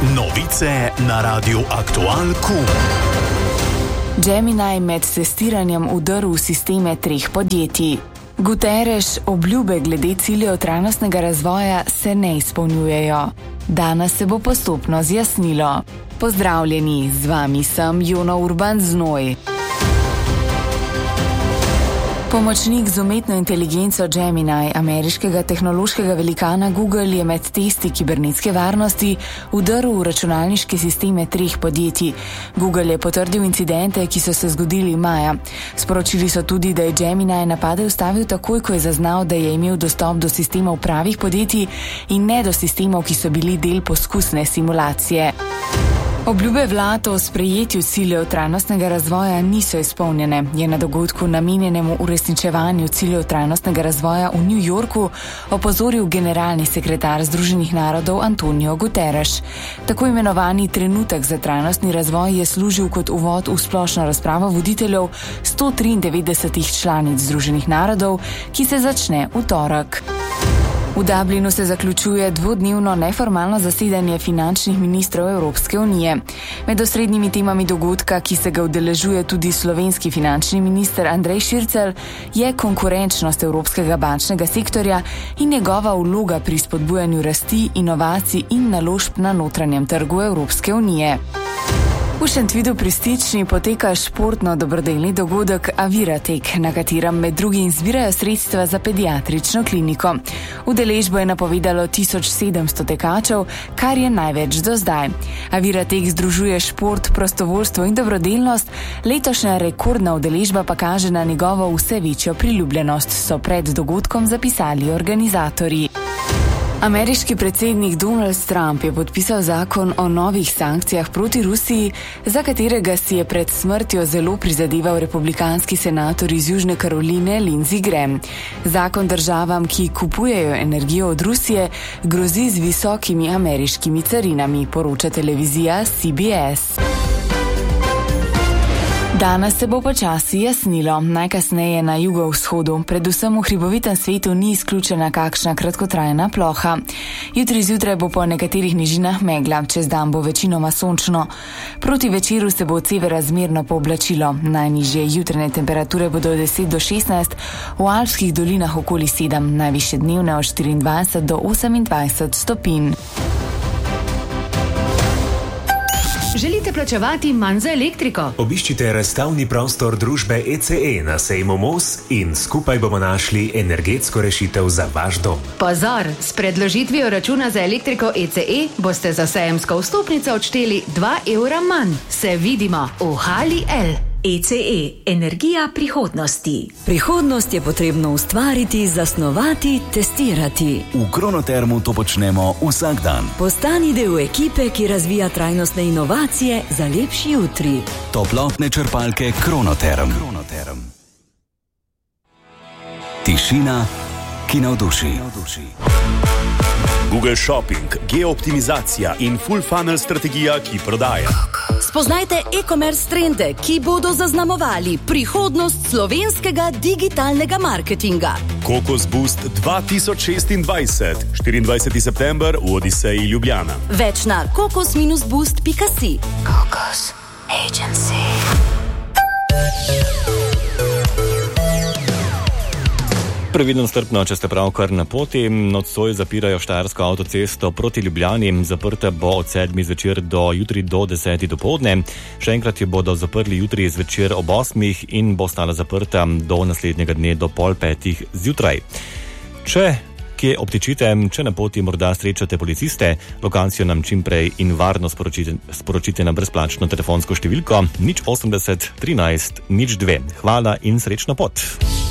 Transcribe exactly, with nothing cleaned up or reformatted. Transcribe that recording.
Novice na Radiu Aktual Q. Gemini med testiranjem vdrl v sisteme treh podjetij. Guterres obljube glede ciljev trajnostnega razvoja se ne izpolnjujejo. Danes se bo postopno zjasnilo. Pozdravljeni, z vami sem Jona Urban Znoj. Pomočnik z umetno inteligenco Gemini ameriškega tehnološkega velikana Google je med testi kibernetske varnosti vdrl v računalniške sisteme treh podjetij. Google je potrdil incidente, ki so se zgodili maja. Sporočili so tudi, da je Gemini napade ustavil takoj, ko je zaznal, da je imel dostop do sistemov pravih podjetij in ne do sistemov, ki so bili del poskusne simulacije. Obljube vlad o sprejetju ciljev trajnostnega razvoja niso izpolnjene, je na dogodku namenjenemu uresničevanju ciljev trajnostnega razvoja v New Yorku opozoril generalni sekretar Združenih narodov Antonio Guterres. Tako imenovani trenutek za trajnostni razvoj je služil kot uvod v splošno razpravo voditeljev sto triindevetdesetih članic Združenih narodov, ki se začne v torek. V Dublinu se zaključuje dvodnevno neformalno zasedanje finančnih ministrov Evropske unije. Med osrednjimi temami dogodka, ki se ga udeležuje tudi slovenski finančni minister Andrej Šircelj, je konkurenčnost evropskega bančnega sektorja in njegova vloga pri spodbujanju rasti, inovacij in naložb na notranjem trgu Evropske unije. V Šentvidu pri Stični poteka športno-dobrodelni dogodek Aviratek, na katerem med drugim zbirajo sredstva za pediatrično kliniko. Udeležbo je napovedalo tisoč sedemsto tekačev, kar je največ do zdaj. Aviratek združuje šport, prostovoljstvo in dobrodelnost, letošnja rekordna udeležba pa kaže na njegovo vse večjo priljubljenost, so pred dogodkom zapisali organizatorji. Ameriški predsednik Donald Trump je podpisal zakon o novih sankcijah proti Rusiji, za katerega si je pred smrtjo zelo prizadeval republikanski senator iz Južne Karoline Lindsey Graham. Zakon državam, ki kupujejo energijo od Rusije, grozi z visokimi ameriškimi carinami, poroča televizija C B S. Danes se bo počasi jasnilo, najkasneje na jugovzhodu. Predvsem v hribovitem svetu ni izključena kakšna kratkotrajna ploha. Jutri zjutraj bo po nekaterih nižinah megla, čez dan bo večinoma sončno. Proti večeru se bo od severa zmerno pooblačilo. Najnižje jutranje temperature bodo od deset do šestnajst, v alpskih dolinah okoli sedem, najvišje dnevne od štiriindvajset do osemindvajset stopinj. Želite plačevati manj za elektriko? Obiščite razstavni prostor družbe E C E na sejmu Mos in skupaj bomo našli energetsko rešitev za vaš dom. Pozor, s predložitvijo računa za elektriko E C E boste za sejemsko vstopnico odšteli dva evra manj. Se vidimo v Hali L. E C E. Energija prihodnosti. Prihodnost je potrebno ustvariti, zasnovati, testirati. V Kronotermu to počnemo vsak dan. Postani del ekipe, ki razvija trajnostne inovacije za lepši jutri. Toplotne črpalke Kronoterm. Kronoterm. Tišina, ki navduši. Google Shopping, geooptimizacija in full funnel strategija, ki prodaja. Spoznajte e-commerce trende, ki bodo zaznamovali prihodnost slovenskega digitalnega marketinga. Kokos Boost dva tisoč šestindvajset, štiriindvajseti september v Odiseji Ljubljana. Več na kokos boost pika si. Kokos Agency. Previdno strpno, če ste pravkar na poti. Nocoj zapirajo štajersko avtocesto proti Ljubljani. Zaprta bo od sedmih zvečer do jutri do desetih dopoldne. Še enkrat jo bodo zaprli jutri zvečer ob osmih in bo stala zaprta do naslednjega dne do pol petih zjutraj. Če kje obtičite, če na poti morda srečate policiste, lokacijo nam čimprej in varno sporočite, sporočite na brezplačno telefonsko številko nič osemdeset trinajst nič dve. Hvala in srečno pot.